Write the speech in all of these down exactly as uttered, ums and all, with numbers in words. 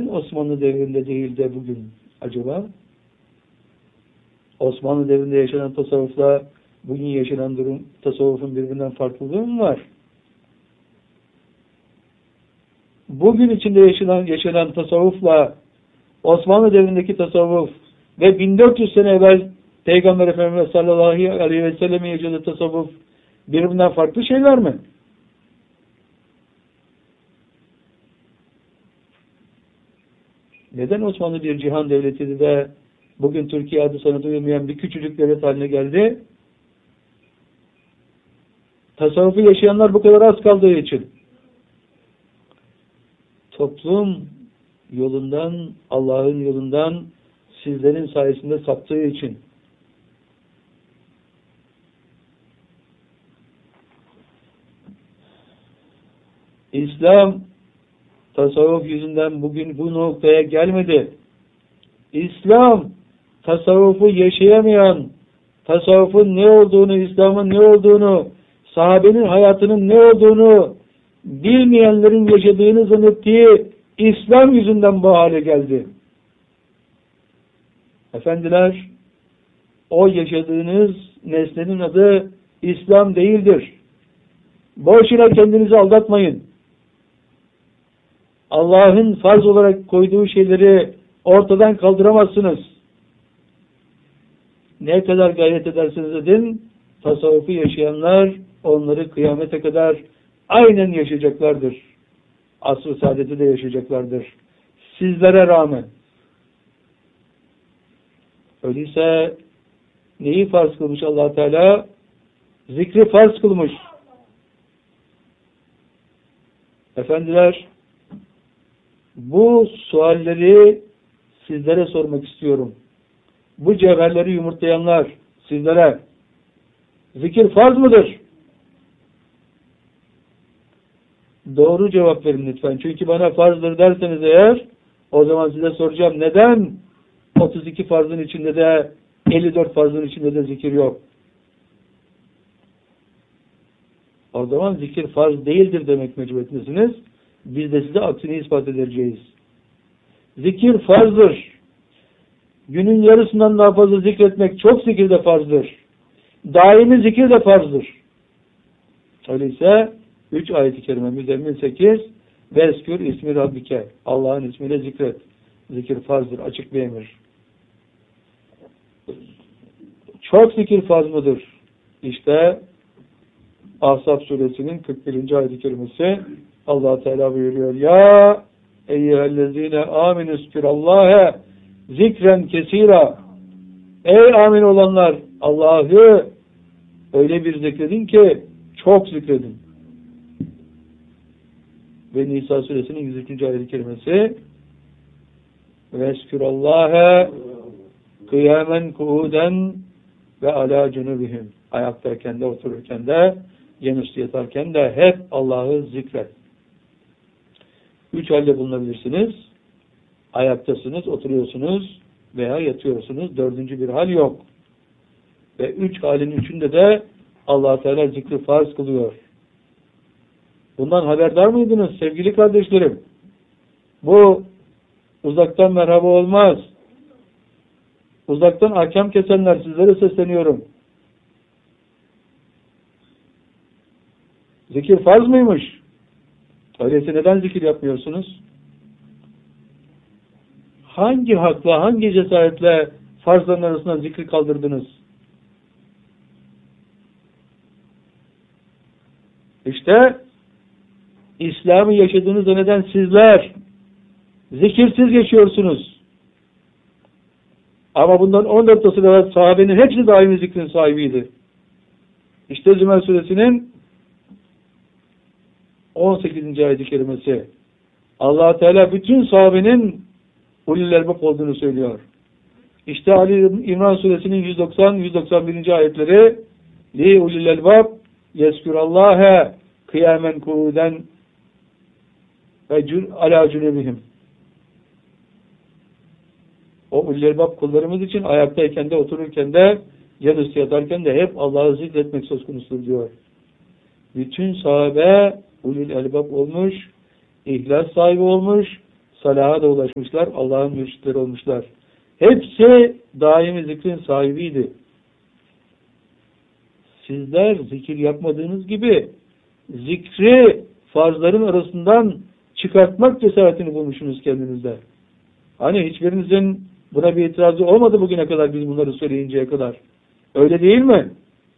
neden Osmanlı devrinde değil de bugün acaba? Osmanlı devrinde yaşanan tasavvufla bugün yaşanan durum, tasavvufun birbirinden farklılığı mı var? Bugün içinde yaşanan, yaşanan tasavvufla Osmanlı devrindeki tasavvuf ve bin dört yüz sene evvel Peygamber Efendimiz sallallahu aleyhi ve sellem'in yaşadığı tasavvuf birbirinden farklı şeyler mi? Neden Osmanlı bir cihan devletiydi de bugün Türkiye adı sana duyulmayan bir küçücük devlet haline geldi? Tasavvufu yaşayanlar bu kadar az kaldığı için. Toplum yolundan, Allah'ın yolundan sizlerin sayesinde saptığı için. İslam tasavvuf yüzünden bugün bu noktaya gelmedi. İslam tasavvufu yaşayamayan, tasavvufun ne olduğunu, İslam'ın ne olduğunu, sahabenin hayatının ne olduğunu bilmeyenlerin yaşadığını zannettiği İslam yüzünden bu hale geldi. Efendiler, o yaşadığınız nesnenin adı İslam değildir. Boşuna kendinizi aldatmayın. Allah'ın farz olarak koyduğu şeyleri ortadan kaldıramazsınız. Ne kadar gayret ederseniz edin, tasavvufu yaşayanlar onları kıyamete kadar aynen yaşayacaklardır. Asr-ı saadeti de yaşayacaklardır. Sizlere rağmen. Öyleyse neyi farz kılmış Allah Teala? Zikri farz kılmış. Efendiler, bu sualleri sizlere sormak istiyorum. Bu cevherleri yumurtlayanlar sizlere zikir farz mıdır? Doğru cevap verin lütfen. Çünkü bana farzdır derseniz eğer, o zaman size soracağım, neden otuz iki farzın içinde de elli dört farzın içinde de zikir yok? O zaman zikir farz değildir demek mecburiyetindesiniz. Biz de size aksini ispat edeceğiz. Zikir farzdır. Günün yarısından daha fazla zikretmek çok zikir de farzdır. Daimi zikir de farzdır. Öyleyse üç ayet-i kerime Müzzemmil sekiz Veskür ismi Rabbike, Allah'ın ismiyle zikret. Zikir farzdır. Açık bir emir. Çok zikir farz mıdır? İşte Ahzab suresinin kırk birinci ayet-i kerimesi Allah Teala buyuruyor. Ya eyyühellezine aminüskürallâhe zikren kesira. Ey amin olanlar, Allah'ı öyle bir zikredin ki çok zikredin. Ve Nisa suresinin yüz üçüncü ayet-i kerimesi veskürallâhe kıyamen kuuden ve alâ cunubihim. Ayaktayken de, otururken de, yanüstü yatarken de hep Allah'ı zikret. Üç halde bulunabilirsiniz. Ayaktasınız, oturuyorsunuz veya yatıyorsunuz. Dördüncü bir hal yok. Ve üç halin üçünde de Allah Teala zikri farz kılıyor. Bundan haberdar mıydınız sevgili kardeşlerim? Bu uzaktan merhaba olmaz. Uzaktan hakem kesenler, sizlere sesleniyorum. Zikir farz mıymış? Öyleyse neden zikir yapmıyorsunuz? Hangi hakla, hangi cesaretle farzların arasından zikri kaldırdınız? İşte İslam'ı yaşadığınızda neden sizler zikirsiz geçiyorsunuz? Ama bundan on dört asır evvel sahabenin hepsi daimi zikrin sahibiydi. İşte Zümer suresinin on sekizinci ayet-i kerimesi. Allah Teala bütün sahabenin ulul elbab olduğunu söylüyor. İşte Ali İmran suresinin yüz doksan yüz doksan birinci ayetleri li ulul elbab yeskurallaha kıyamen kuuden ve ala cunubihim. O ulul elbab kullarımız için ayaktayken de, otururken de, yanüstü yatarken de hep Allah'ı zikretmek söz konusudur diyor. Bütün sahabe ulul elbab olmuş, ihlas sahibi olmuş, salaha da ulaşmışlar, Allah'ın mürşitleri olmuşlar. Hepsi daimi zikrin sahibiydi. Sizler zikir yapmadığınız gibi zikri farzların arasından çıkartmak cesaretini bulmuşsunuz kendinizde. Hani hiçbirinizin buna bir itirazı olmadı bugüne kadar, biz bunları söyleyinceye kadar. Öyle değil mi?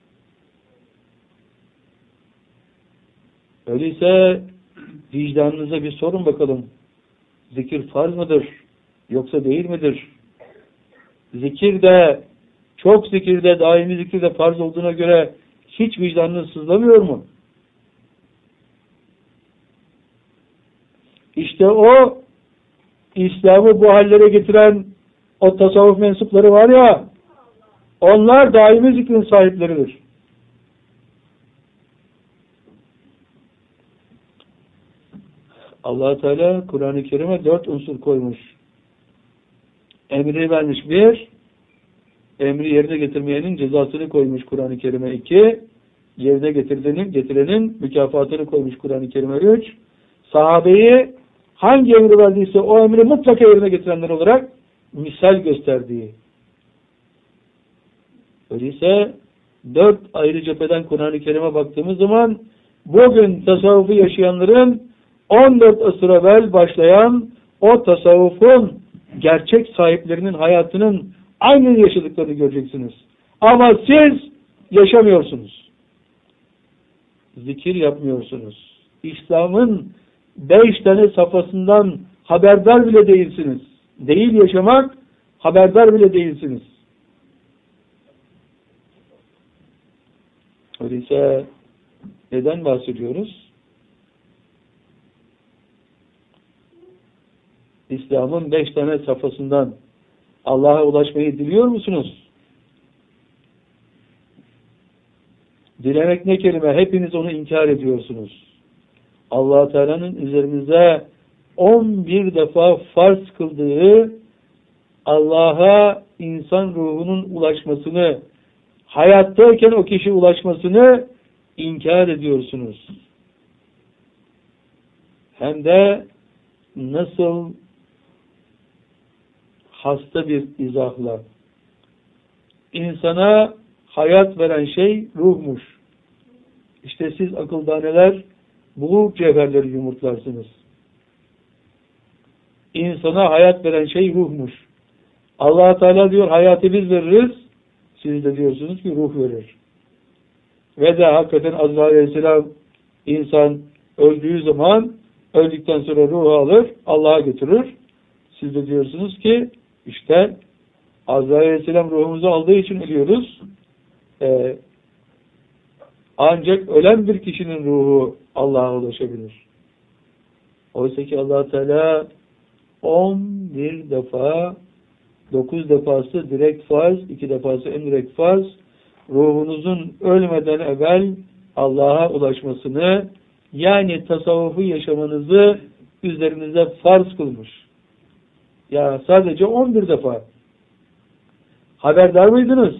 Öyleyse vicdanınıza bir sorun bakalım. Zikir farz mıdır? Yoksa değil midir? Zikir de, çok zikirde, daimi zikirde farz olduğuna göre hiç vicdanınız sızlamıyor mu? İşte o İslam'ı bu hallere getiren o tasavvuf mensupları var ya, onlar daimi zikrin sahipleridir. Allah Teala Kur'an-ı Kerim'e dört unsur koymuş. Emri vermiş bir, emri yerine getirmeyenin cezasını koymuş Kur'an-ı Kerim'e iki, yerine getirdiğinin, getirenin mükafatını koymuş Kur'an-ı Kerim'e üç, sahabeyi hangi emri verdiyse o emri mutlaka yerine getirenler olarak misal gösterdiği. Öyleyse dört ayrı cepheden Kur'an-ı Kerim'e baktığımız zaman bugün tasavvufu yaşayanların on dört asır evvel başlayan o tasavvufun gerçek sahiplerinin hayatının aynı yaşadıklarını göreceksiniz. Ama siz yaşamıyorsunuz. Zikir yapmıyorsunuz. İslam'ın beş tane safhasından haberdar bile değilsiniz. Değil yaşamak, haberdar bile değilsiniz. Öyleyse neden bahsediyoruz? İslam'ın beş tane safhasından Allah'a ulaşmayı diliyor musunuz? Dilemek ne kelime? Hepiniz onu inkar ediyorsunuz. Allah Teala'nın üzerimize on bir defa farz kıldığı Allah'a insan ruhunun ulaşmasını, hayattayken o kişi ulaşmasını inkar ediyorsunuz. Hem de nasıl hasta bir izahla. İnsana hayat veren şey ruhmuş. İşte siz akıldaneler bu cevherleri yumurtlarsınız. İnsana hayat veren şey ruhmuş. Allah Teala diyor hayatı biz veririz. Siz de diyorsunuz ki ruh verir. Ve de hakikaten Azrail Aleyhisselam insan öldüğü zaman öldükten sonra ruhu alır, Allah'a götürür. Siz de diyorsunuz ki işte Azrail Aleyhisselam ruhumuzu aldığı için ölüyoruz. Ee, ancak ölen bir kişinin ruhu Allah'a ulaşabilir. Oysa ki Allah Teala on bir defa, dokuz defası direkt farz, iki defası indirekt farz, ruhunuzun ölmeden evvel Allah'a ulaşmasını, yani tasavvufu yaşamanızı üzerinize farz kılmış. Ya sadece on bir defa. Haberdar mıydınız?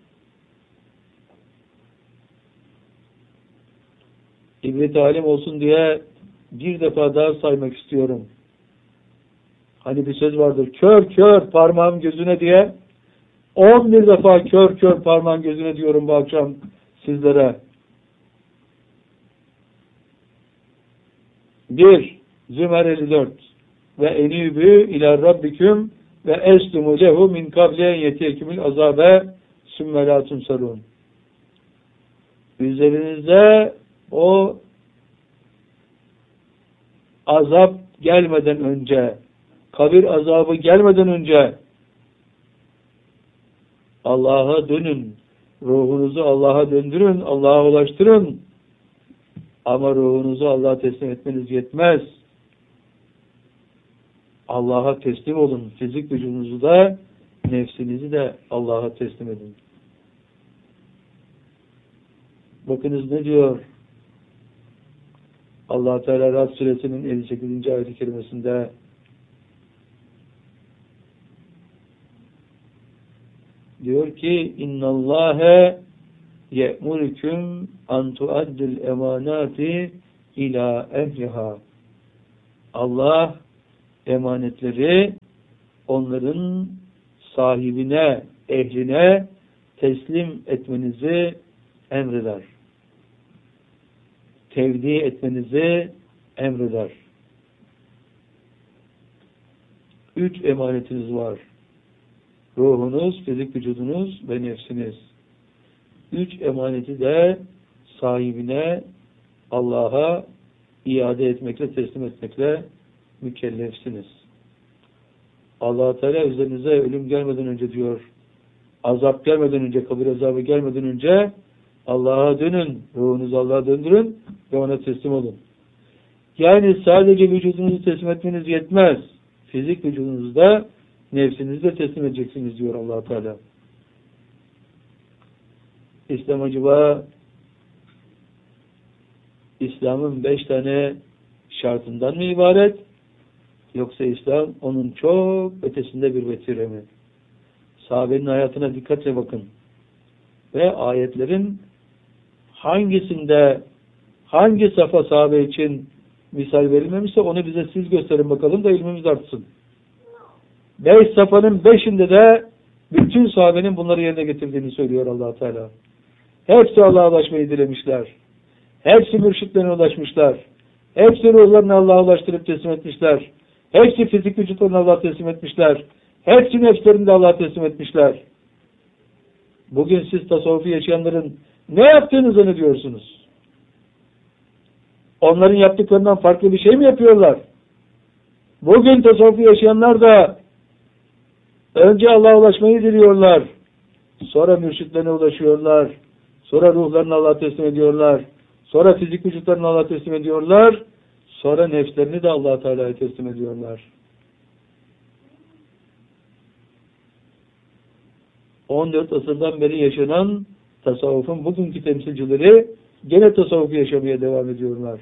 İbret alim olsun diye bir defa daha saymak istiyorum. Hani bir söz vardır, kör kör parmağım gözüne diye. On bir defa kör kör parmağım gözüne diyorum bu akşam sizlere. Bir, Zümer elli dört. Ve enibü ila rabbiküm ve eslimu lehu min kable yetiyekümül azabe sümmelatun sarun. Üzerinize o azap gelmeden önce, kabir azabı gelmeden önce Allah'a dönün. Ruhunuzu Allah'a döndürün, Allah'a ulaştırın. Ama ruhunuzu Allah'a teslim etmeniz yetmez. Allah'a teslim olun. Fizik vücudunuzu da, nefsinizi de Allah'a teslim edin. Bakınız ne diyor Allah Teala Rad suresinin elli sekizinci ayet-i kerimesinde: diyor ki innallâhe ye'murüküm an tuaddil emanati ila ehliha. Allah emanetleri onların sahibine, ehline teslim etmenizi emreder. Tevdi etmenizi emreder. Üç emanetiniz var. Ruhunuz, fizik vücudunuz ve nefsiniz. Üç emaneti de sahibine, Allah'a iade etmekle, teslim etmekle mükellefsiniz. Allah Teala üzerinize ölüm gelmeden önce diyor, azap gelmeden önce, kabir azabı gelmeden önce Allah'a dönün, ruhunuzu Allah'a döndürün ve ona teslim olun. Yani sadece vücudunuzu teslim etmeniz yetmez. Fizik vücudunuzda, nefsinizi de teslim edeceksiniz diyor Allah Teala. İslam acaba İslam'ın beş tane şartından mı ibaret? Yoksa İslam onun çok ötesinde bir vetire mi? Sahabenin hayatına dikkatle bakın. Ve ayetlerin hangisinde, hangi safa sahabe için misal verilmemişse onu bize siz gösterin bakalım da ilmimiz artsın. Beş safanın beşinde de bütün sahabenin bunları yerine getirdiğini söylüyor Allah Teala. Hepsi Allah'a ulaşmayı dilemişler. Hepsi mürşitlerine ulaşmışlar. Hepsi ruhlarını Allah'a ulaştırıp teslim etmişler. Hepsi fizik vücutlarını Allah'a teslim etmişler. Hepsi nefslerini de Allah'a teslim etmişler. Bugün siz tasavvufu yaşayanların ne yaptığını zannediyorsunuz? Onların yaptıklarından farklı bir şey mi yapıyorlar? Bugün tasavvufu yaşayanlar da önce Allah'a ulaşmayı diliyorlar. Sonra mürşitlerine ulaşıyorlar. Sonra ruhlarını Allah'a teslim ediyorlar. Sonra fizik vücutlarını Allah'a teslim ediyorlar. Sonra nefslerini de Allah Teala'ya teslim ediyorlar. on dört asırdan beri yaşanan tasavvufun bugünkü temsilcileri gene tasavvufu yaşamaya devam ediyorlar.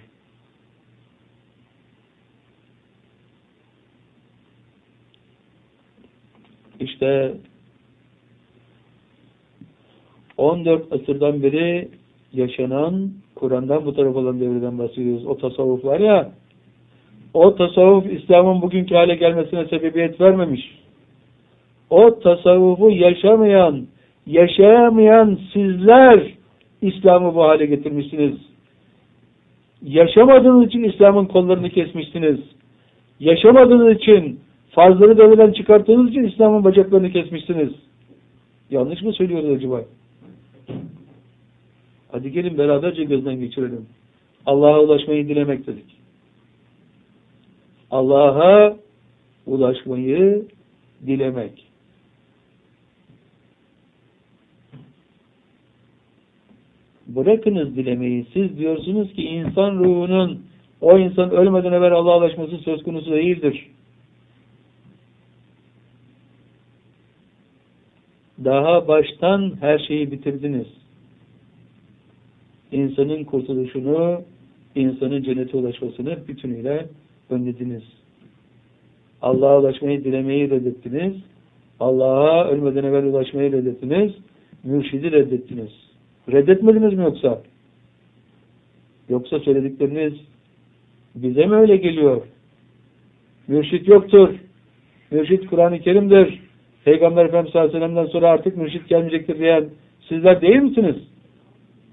İşte on dört asırdan beri yaşanan, Kur'an'dan bu tarafa olan devreden bahsediyoruz. O tasavvuf var ya, o tasavvuf İslam'ın bugünkü hale gelmesine sebebiyet vermemiş. O tasavvufu yaşamayan, yaşayamayan sizler İslam'ı bu hale getirmişsiniz. Yaşamadığınız için İslam'ın kollarını kesmişsiniz. Yaşamadığınız için, farzları devreden çıkarttığınız için İslam'ın bacaklarını kesmişsiniz. Yanlış mı söylüyoruz acaba? Hadi gelin beraberce gözden geçirelim. Allah'a ulaşmayı dilemek dedik. Allah'a ulaşmayı dilemek. Bırakınız dilemeyi. Siz diyorsunuz ki insan ruhunun o insan ölmeden evvel Allah'a ulaşması söz konusu değildir. Daha baştan her şeyi bitirdiniz. İnsanın kurtuluşunu, insanın cennete ulaşmasını bütünüyle önlediniz. Allah'a ulaşmayı dilemeyi reddettiniz. Allah'a ölmeden evvel ulaşmayı reddettiniz. Mürşidi reddettiniz. Reddetmediniz mi yoksa? Yoksa söyledikleriniz bize mi öyle geliyor? Mürşit yoktur. Mürşit Kur'an-ı Kerim'dir. Peygamber Efendimiz sallallahu aleyhi ve sellem'den sonra artık mürşit gelmeyecektir diyen sizler değil misiniz?